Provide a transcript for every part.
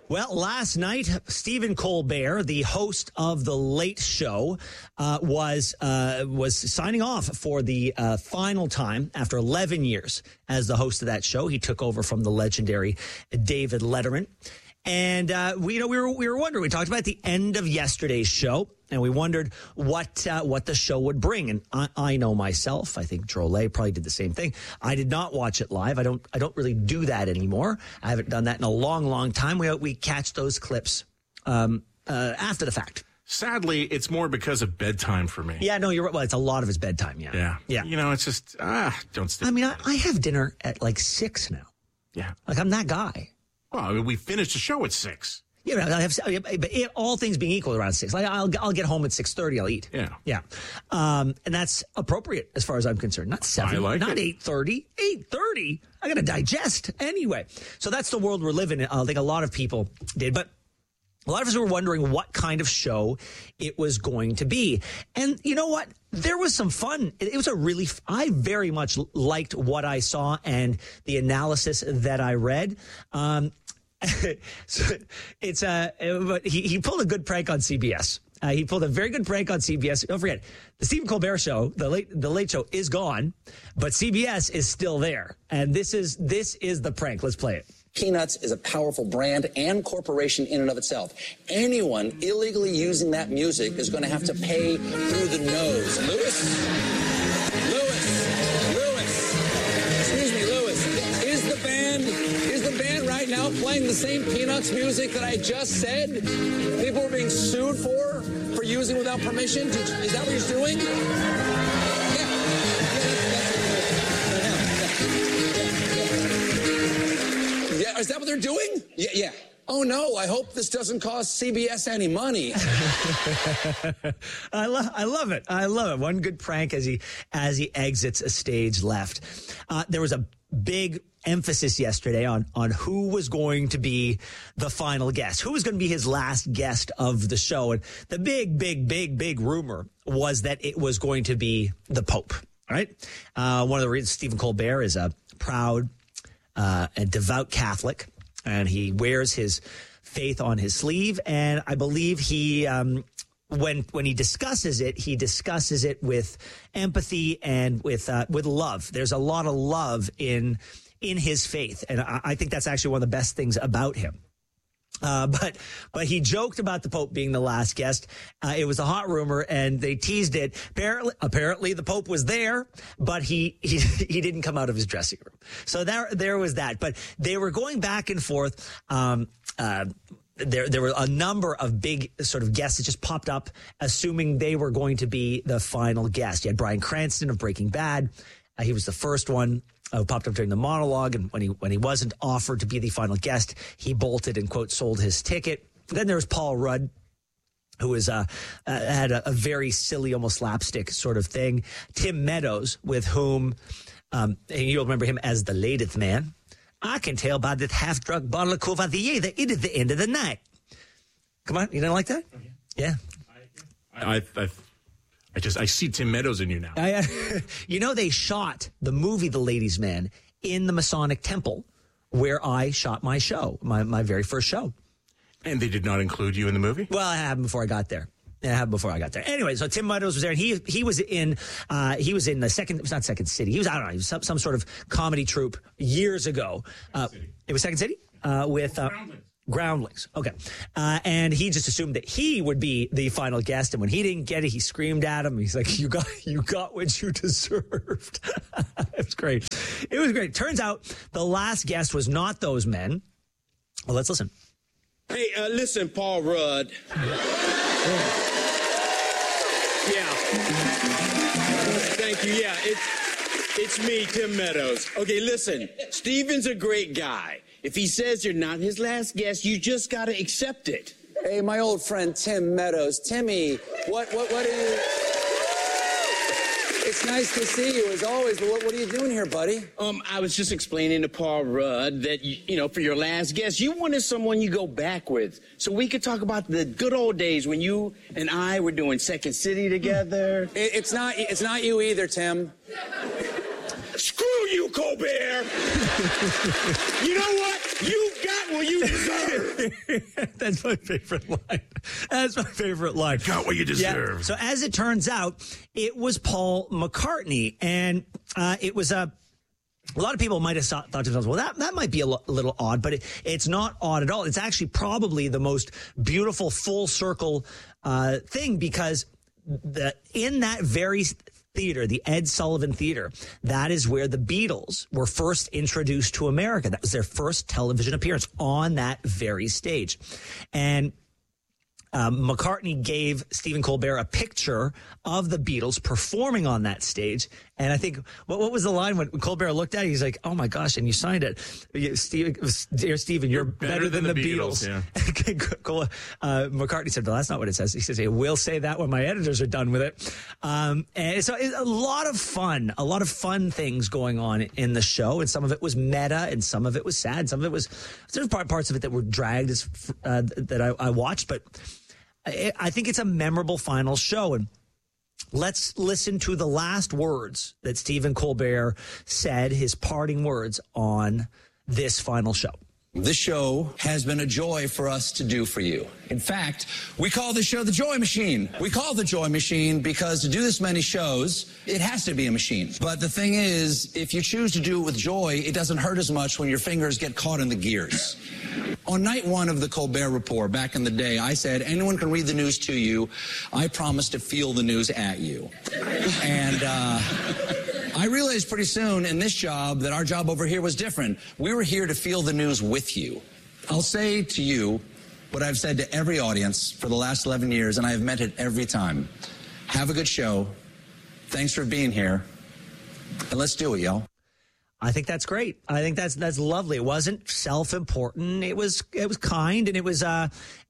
Well, last night, Stephen Colbert, the host of The Late Show, was signing off for the final time after 11 years as the host of that show. He took over from the legendary David Letterman. And we were wondering. We talked about the end of yesterday's show, and we wondered what the show would bring. And I know myself. I think Drolet probably did the same thing. I did not watch it live. I don't really do that anymore. I haven't done that in a long, long time. We catch those clips after the fact. Sadly, it's more because of bedtime for me. Yeah, no, you're right. Well, it's a lot of his bedtime. Yeah. You know, it's just don't stick. I mean, I have dinner at like 6 now. Yeah, like I'm that guy. Well, I mean, we finished the show at 6. Yeah, but all things being equal, around 6. Like I'll get home at 6:30. I'll eat. Yeah. And that's appropriate as far as I'm concerned. Not 7, not 8:30. 8:30. I got to digest anyway. So that's the world we're living in. I think a lot of people did, but a lot of us were wondering what kind of show it was going to be. And you know what? There was some fun. It was I very much liked what I saw and the analysis that I read. So he pulled a good prank on CBS. He pulled a very good prank on CBS. Don't forget, the Stephen Colbert Show, the Late Show, is gone, but CBS is still there. And this is the prank. Let's play it. Peanuts is a powerful brand and corporation in and of itself. Anyone illegally using that music is going to have to pay through the nose. Lewis, excuse me, Lewis, is the band right now playing the same Peanuts music that I just said? People are being sued for using without permission? Is that what he's doing? Yeah, is that what they're doing? Yeah. Oh, no, I hope this doesn't cost CBS any money. I love it. I love it. One good prank as he exits a stage left. There was a big emphasis yesterday on who was going to be the final guest, who was going to be his last guest of the show. And the big rumor was that it was going to be the Pope, right? One of the reasons Stephen Colbert is a proud and devout Catholic, and he wears his faith on his sleeve. And I believe he, when he discusses it with empathy and with love. There's a lot of love in his faith, and I think that's actually one of the best things about him. But he joked about the Pope being the last guest. It was a hot rumor, and they teased it. Apparently the Pope was there, but he didn't come out of his dressing room. So there was that. But they were going back and forth. There were a number of big sort of guests that just popped up, assuming they were going to be the final guest. You had Bryan Cranston of Breaking Bad. He was the first one who popped up during the monologue, and when he wasn't offered to be the final guest, he bolted and, quote, sold his ticket. Then there was Paul Rudd, who was had a very silly, almost slapstick sort of thing. Tim Meadows, with whom you'll remember him as the Ladith Man. I can tell by the half-drunk bottle of Courvoisier that it is the end of the night. Come on, you don't like that? Yeah. I see Tim Meadows in you now. You know, they shot the movie The Ladies' Man in the Masonic Temple where I shot my show, my very first show. And they did not include you in the movie? Well, it happened before I got there. Anyway, so Tim Meadows was there, and he was in the Second, it was not Second City. He was, I don't know, he was some sort of comedy troupe years ago. It was Second City? With Groundlings. Okay. And he just assumed that he would be the final guest, and when he didn't get it, he screamed at him. He's like, you got what you deserved. It was great. It was great. Turns out the last guest was not those men. Well, let's listen. Hey, listen, Paul Rudd. Yeah. Thank you. Yeah, it's me, Tim Meadows. Okay, listen, Stephen's a great guy. If he says you're not his last guest, you just got to accept it. Hey, my old friend Tim Meadows. Timmy, what are you... It's nice to see you, as always, but what are you doing here, buddy? I was just explaining to Paul Rudd that, for your last guest, you wanted someone you go back with. So we could talk about the good old days when you and I were doing Second City together. It's not you either, Tim. Screw you, Colbert! You know what? You got what you deserve! That's my favorite line. That's my favorite line. Got what you deserve. Yeah. So as it turns out, it was Paul McCartney, and it was a lot of people might have thought to themselves, well, that might be a little odd, but it's not odd at all. It's actually probably the most beautiful full circle thing, because in that very theater, the Ed Sullivan Theater, that is where the Beatles were first introduced to America. That was their first television appearance on that very stage. And McCartney gave Stephen Colbert a picture of the Beatles performing on that stage. And I think, what was the line when Colbert looked at it? He's like, oh my gosh, and you signed it. Dear Stephen, you're better than the Beatles. Yeah. McCartney said, well, that's not what it says. He says, hey, we'll say that when my editors are done with it. And so it's a lot of fun things going on in the show. And some of it was meta and some of it was sad. Some of it was, there's parts of it that were dragged that I watched, but I think it's a memorable final show. And let's listen to the last words that Stephen Colbert said, his parting words on this final show. This show has been a joy for us to do for you. In fact, we call this show the Joy Machine. We call it the Joy Machine because to do this many shows, it has to be a machine. But the thing is, if you choose to do it with joy, it doesn't hurt as much when your fingers get caught in the gears. On night one of the Colbert Report, back in the day, I said, anyone can read the news to you. I promise to feel the news at you. And I realized pretty soon in this job that our job over here was different. We were here to feel the news with you. I'll say to you what I've said to every audience for the last 11 years, and I have meant it every time. Have a good show. Thanks for being here. And let's do it, y'all. I think that's great. I think that's lovely. It wasn't self-important. It was kind, and it was I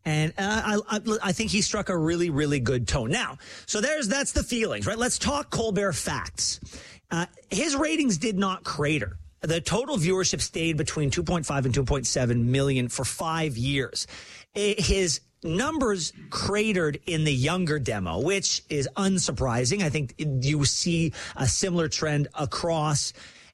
think he struck a really, really good tone. Now, so that's the feelings, right? Let's talk Colbert facts. His ratings did not crater. The total viewership stayed between 2.5 and 2.7 million for 5 years. His numbers cratered in the younger demo, which is unsurprising. I think you see a similar trend across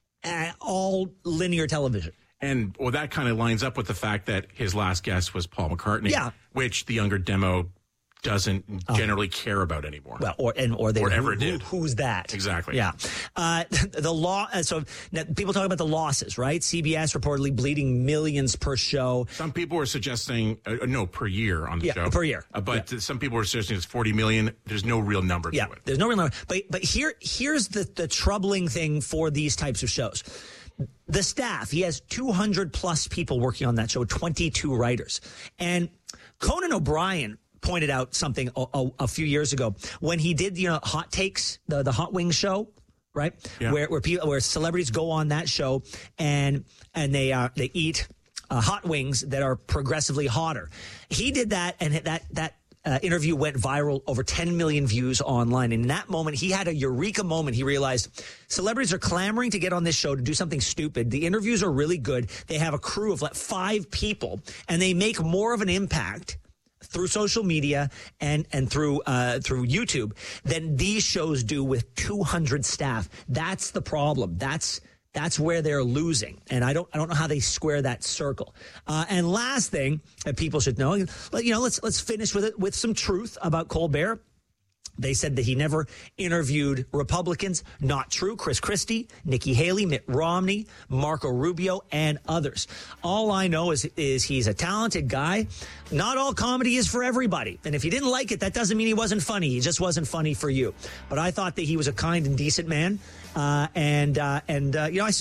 all linear television. And well, that kind of lines up with the fact that his last guest was Paul McCartney, which the younger demo doesn't generally care about anymore. Well, or they ever did. Who's that? Exactly. Yeah. The law. So now people talk about the losses, right? CBS reportedly bleeding millions per show. Some people were suggesting per year on the show. Per year. But some people were suggesting it's 40 million. There's no real number to it. There's no real number. But here's the troubling thing for these types of shows. The staff, he has 200 plus people working on that show, 22 writers. And Conan O'Brien pointed out something a few years ago when he did, Hot Takes, the Hot Wings show, right? Yeah. Where celebrities go on that show and they eat hot wings that are progressively hotter. He did that, and that interview went viral, over 10 million views online. And in that moment, he had a eureka moment. He realized celebrities are clamoring to get on this show to do something stupid. The interviews are really good. They have a crew of 5 people, and they make more of an impact through social media and through YouTube than these shows do with 200 staff. That's the problem. That's where they're losing, and I don't know how they square that circle. And last thing that people should know, let's finish with it with some truth about Colbert. They said that he never interviewed Republicans. Not true. Chris Christie, Nikki Haley, Mitt Romney, Marco Rubio, and others. All I know is he's a talented guy. Not all comedy is for everybody. And if you didn't like it, that doesn't mean he wasn't funny. He just wasn't funny for you. But I thought that he was a kind and decent man. I